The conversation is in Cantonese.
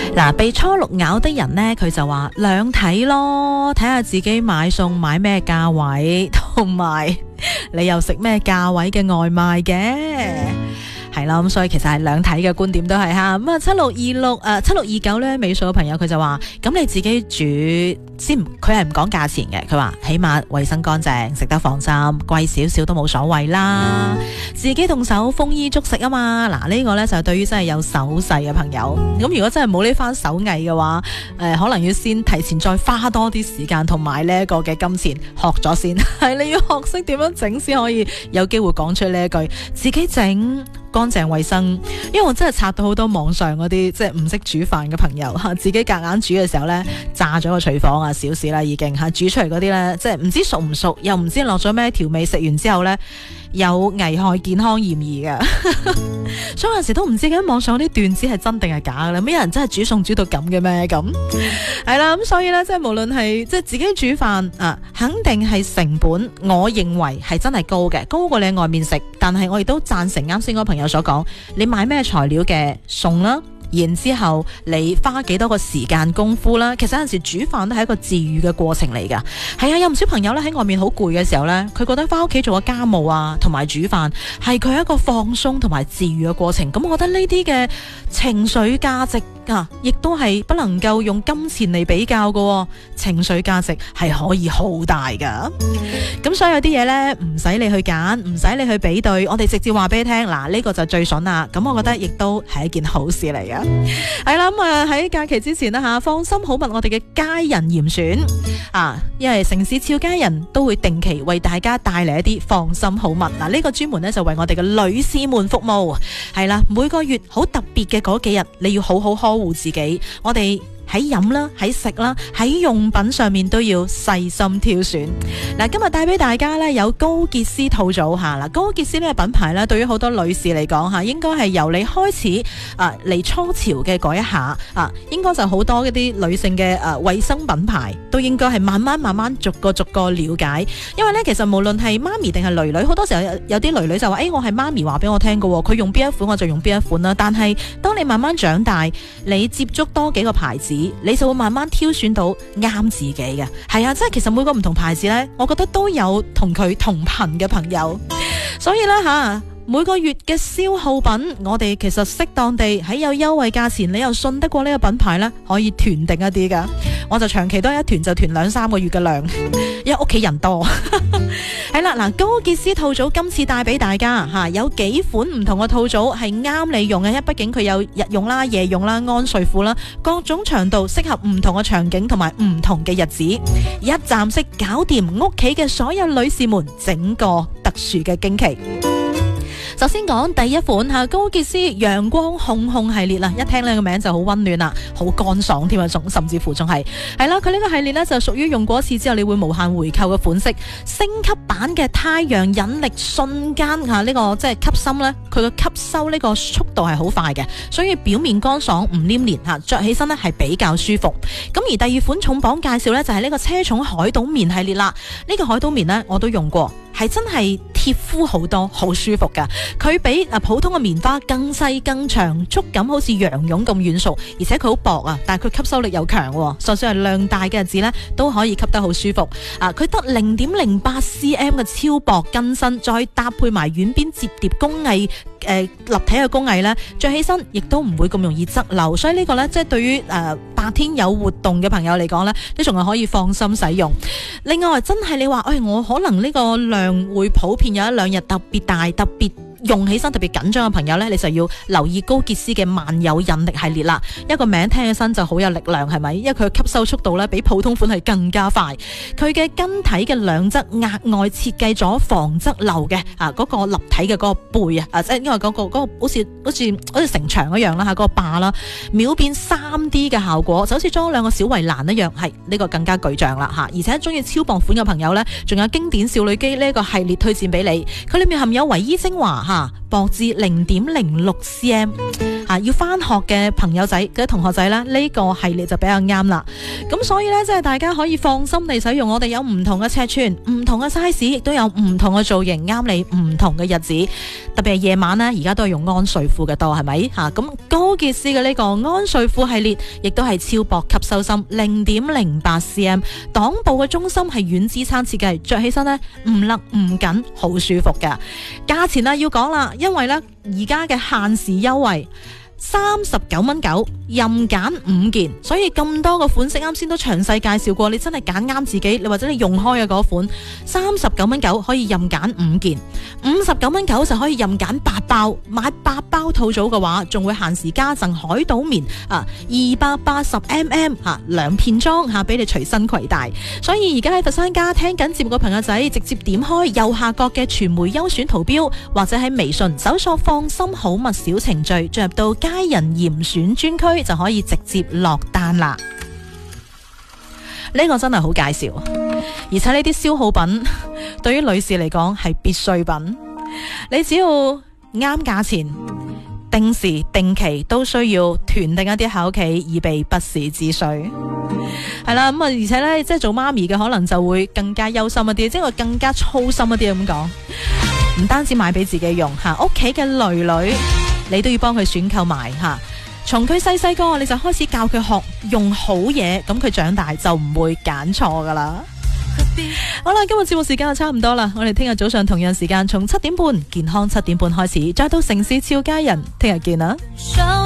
嗱，被初六咬的人呢，佢就話兩睇咯，睇下自己買餸買咩價位，同埋你又食咩價位嘅外賣嘅。係啦，咁所以其實係兩睇嘅觀點都係吓。咁啊76267629咧尾數嘅朋友佢就話，咁你自己煮先，佢係唔講價錢嘅，佢話起碼衛生乾淨，食得放心，貴少少都冇所謂啦。自己動手豐衣足食啊嘛。嗱，呢個呢就對於真係有手勢嘅朋友，咁如果真係冇呢番手藝嘅話，可能要先提前再花多啲時間同埋呢一個嘅金錢學咗先，係你要學識點樣整先可以有機會講出呢一句自己整乾淨衛生。因為我真係刷到好多網上嗰啲即係唔識煮飯嘅朋友吓，自己夾硬煮嘅時候呢，炸咗個廚房啊，小事啦已經吓，煮出嚟嗰啲呢，即係唔知熟唔熟，又唔知落咗咩調味，食完之後呢，有危害健康嫌疑嘅。所以有陣時都唔知緊網上嗰啲段子係真定係假嘅啦，咩人真係煮餸煮到咁嘅咩咁？係啦，咁所以呢，即係無論係即係自己煮飯啊，肯定係成本，我認為係真係高嘅，高過你喺外面食。但係我亦都贊成啱先嗰個朋友所講，你買咩材料嘅餸啦。然之後你花幾多個時間功夫啦，其實有陣時煮飯都係一個治癒嘅過程嚟噶。係啊，有唔少朋友咧喺外面好攰嘅時候咧，佢覺得翻屋企做個家務啊同埋煮飯係佢一個放鬆同埋治癒嘅過程。咁我覺得呢啲嘅情緒價值啊，亦都係不能夠用金錢嚟比較嘅。情緒價值係可以好大噶。咁所以有啲嘢咧唔使你去揀，唔使你去比對，我哋直接話俾你聽，嗱，呢個就最筍啦。咁我覺得亦都係一件好事嚟嘅。係啦，咁啊喺假期之前啦吓，放心好物我哋嘅佳人嚴選啊，因為城市俏佳人都會定期為大家帶嚟一啲放心好物。嗱，呢個專門咧就為我哋嘅女士們服務。係啦，每個月好特別嘅嗰幾日，你要好好呵護自己。我哋喺飲啦，喺食啦，喺用品上面都要細心挑選。嗱，今日帶俾大家呢有高潔絲套組吓。嗱，高潔絲呢個品牌呢，對於好多女士嚟講吓，應該係由你開始嚟初潮嘅嗰一下啊，應該就好多一啲女性嘅衛生品牌都應該係慢慢逐個了解。因為呢，其實無論係媽咪定係女女，好多時候有啲女女就話，我係媽咪話俾我聽嘅，佢用邊一款我就用邊一款啦。但係當你慢慢長大，你接觸多幾個牌子，你就會慢慢挑選到啱自己嘅。係啊，即係其實每個唔同牌子呢，我覺得都有同佢同頻嘅朋友。所以呢，吓，每個月嘅消耗品，我哋其實適當地喺有優惠價錢，你又信得過呢個品牌呢，可以團定一啲噶。我就長期都一團就團2-3個月嘅量，因為屋企人多。係啦，嗱，高潔絲套組今次帶俾大家吓，有幾款唔同嘅套組係啱你用嘅，因為畢竟佢有日用啦、夜用啦、安睡褲啦，各種長度適合唔同嘅場景同埋唔同嘅日子，一站式搞掂屋企嘅所有女士們整個特殊嘅驚奇。首先講第一款吓，高潔絲陽光控系列啦，一聽呢個名就好溫暖啦，好乾爽添啊，甚至乎仲係啦，佢呢個系列呢，就屬於用過一次之後你會無限回購嘅款式，升級版嘅太陽引力瞬間吓，呢個即係吸芯呢，佢嘅吸收呢個速度係好快嘅，所以表面乾爽唔黏連吓，着起身呢係比較舒服。咁而第二款重磅介紹呢，就係呢個車寵海島棉系列啦，呢個海島棉呢，我都用過，係真係貼膚好多，好舒服噶。佢比普通嘅棉花更細更長，觸感好似羊絨咁軟熟，而且佢好薄啊，但係佢吸收力又強，就算係量大嘅日子呢，都可以吸得好舒服。佢得0.08 cm 嘅超薄根身，再搭配埋軟邊摺疊工藝，立體嘅工藝呢，着起身亦都唔會咁容易側漏，所以呢個呢，即係對於白天有活動嘅朋友嚟講呢，都仲係可以放心使用。另外真係你話，我可能呢個量會普遍有1-2日特別大，特別用起身特別緊張嘅朋友呢，你就要留意高潔絲嘅萬有引力系列啦。一個名聽起身就好有力量，係咪？因為佢吸收速度呢，比普通款係更加快。佢嘅根體嘅兩側額外設計咗防側漏嘅嗰個立體嘅嗰個背即係因為嗰個好似城牆一樣啦嗰個霸啦，秒變 3D 嘅效果，就好似裝2個小圍欄一樣，係呢個更加具象啦而且中意超薄款嘅朋友呢，仲有經典少女肌呢個系列推薦俾你。佢裏面含有維 E 精華薄至0.06 cm， 要翻學嘅朋友仔嘅同學仔啦，呢個系列就比較啱啦。咁所以呢，即係大家可以放心地使用，我哋有唔同嘅尺寸、唔同嘅 size， 亦都有唔同嘅造型，啱你唔同嘅日子。特別係夜晚呢，而家都係用安睡褲嘅多，係咪吓？咁高潔絲嘅呢個安睡褲系列，亦都係超薄吸收芯，0.08 cm， 擋布嘅中心係軟支撐設計，着起身呢唔勒唔緊，好舒服㗎。價錢啦要講啦，因為呢而家嘅限時優惠。39.9蚊，任揀5件，所以咁多個款式，啱先都詳細介紹過，你真係揀啱自己，你或者你用開嘅嗰款，39.9蚊可以任揀5件，59.9蚊就可以任揀8包，買8包套組嘅話，仲會限時加贈海島棉280mm 兩片裝俾你隨身攜帶。所以而家喺佛山家聽緊節目嘅朋友仔，直接點開右下角嘅傳媒優選圖標，或者喺微信搜索放心好物小程序，進入到家人嚴選專區就可以直接落單啦。呢個真係好介紹，而且呢啲消耗品對於女士嚟講係必需品。你只要啱價錢，定時定期都需要囤定一啲喺屋企，以備不時之需。係啦，咁而且呢，即係做媽咪嘅可能就會更加憂心一啲，即係更加操心一啲咁講。唔單止買俾自己用吓，屋企嘅女女你都要幫佢選購埋吓。從佢細個你就開始教佢學用好嘢，咁佢長大就唔會揀錯噶啦。好啦，今日節目時間就差唔多啦，我哋聽日早上同樣時間從7點半健康7點半開始，再到城市俏佳人，聽日見啦。